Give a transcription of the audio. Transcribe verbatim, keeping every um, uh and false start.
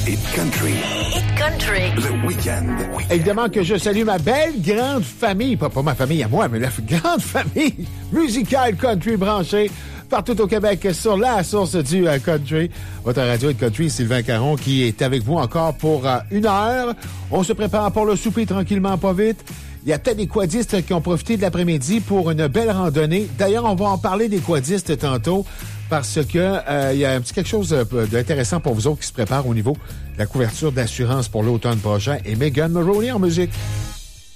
Hit Country. Hit Country. Le week-end. Évidemment que je salue ma belle grande famille, pas, pas ma famille à moi, mais la grande famille musicale country branchée partout au Québec sur la source du uh, country. Votre radio Hit Country, Sylvain Caron, qui est avec vous encore pour uh, une heure. On se prépare pour le souper tranquillement, pas vite. Il y a peut-être des quadistes qui ont profité de l'après-midi pour une belle randonnée. D'ailleurs, on va en parler des quadistes tantôt parce que euh, il y a un petit quelque chose d'intéressant pour vous autres qui se prépare au niveau de la couverture d'assurance pour l'automne prochain. Et Megan Maroney en musique.